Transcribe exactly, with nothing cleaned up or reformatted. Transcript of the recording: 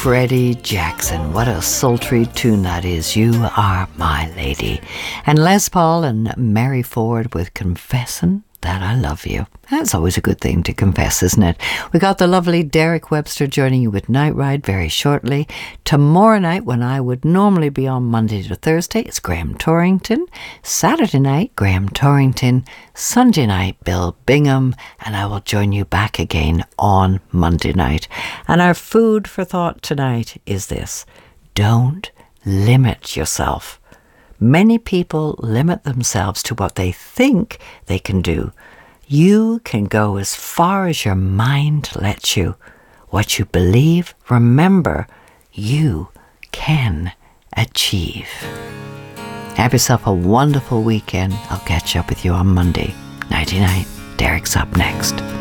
Freddie Jackson. What a sultry tune that is. You Are My Lady. And Les Paul and Mary Ford with Confessin' That I Love You. That's always a good thing to confess, isn't it? We got the lovely Derek Webster joining you with Night Ride very shortly. Tomorrow night, when I would normally be on Monday to Thursday, it's Graham Torrington. Saturday night, Graham Torrington. Sunday night, Bill Bingham. And I will join you back again on Monday night. And our food for thought tonight is this: don't limit yourself. Many people limit themselves to what they think they can do. You can go as far as your mind lets you. What you believe, remember, you can achieve. Have yourself a wonderful weekend. I'll catch up with you on Monday. Nighty night. Derek's up next.